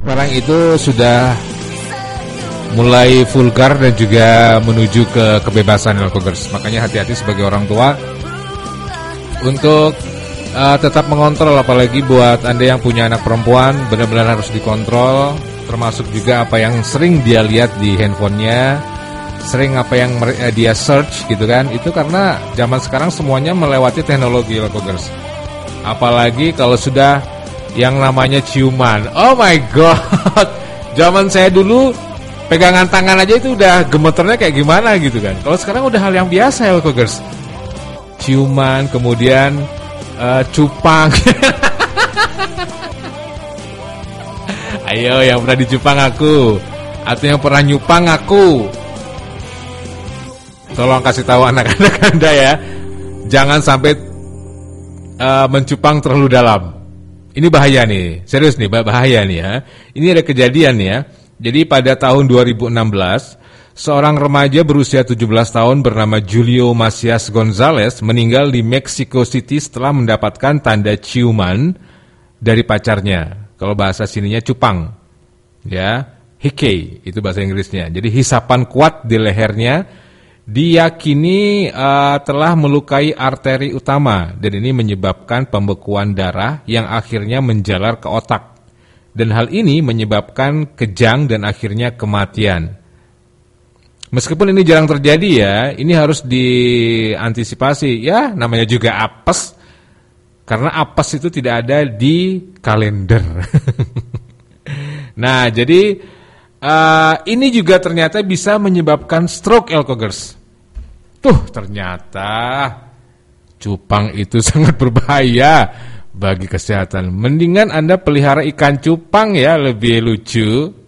sekarang itu sudah mulai vulgar dan juga menuju ke kebebasan Elkogers. Makanya hati-hati sebagai orang tua untuk tetap mengontrol, apalagi buat Anda yang punya anak perempuan, benar-benar harus dikontrol, termasuk juga apa yang sering dia lihat di handphonenya, sering apa yang dia search gitu kan. Itu karena zaman sekarang semuanya melewati teknologi Elkogers. Apalagi kalau sudah yang namanya ciuman. Oh my god. Zaman saya dulu pegangan tangan aja itu udah gemeternya kayak gimana gitu kan. Kalau sekarang udah hal yang biasa Elkogers. Ciuman, kemudian cupang. Ayo yang pernah dicupang aku, atau yang pernah nyupang aku, tolong kasih tahu anak-anak Anda ya. Jangan sampai mencupang terlalu dalam. Ini bahaya nih, serius nih, bahaya nih ya. Ini ada kejadian ya. Jadi pada tahun 2016, seorang remaja berusia 17 tahun bernama Julio Macias Gonzalez meninggal di Mexico City setelah mendapatkan tanda ciuman dari pacarnya. Kalau bahasa sininya cupang. Ya, hike itu bahasa Inggrisnya. Jadi hisapan kuat di lehernya diyakini telah melukai arteri utama dan ini menyebabkan pembekuan darah yang akhirnya menjalar ke otak. Dan hal ini menyebabkan kejang dan akhirnya kematian. Meskipun ini jarang terjadi ya, ini harus diantisipasi. Ya, namanya juga apes. Karena apes itu tidak ada di kalender. Nah, jadi ini juga ternyata bisa menyebabkan stroke Elkogers. Ternyata cupang itu sangat berbahaya bagi kesehatan. Mendingan Anda pelihara ikan cupang ya, lebih lucu.